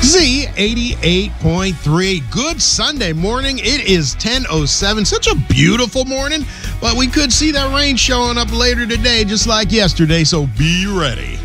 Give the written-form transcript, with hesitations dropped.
Z88.3. Good Sunday morning. It is 10:07. Such a beautiful morning, but we could see that rain showing up later today, just like yesterday, so be ready.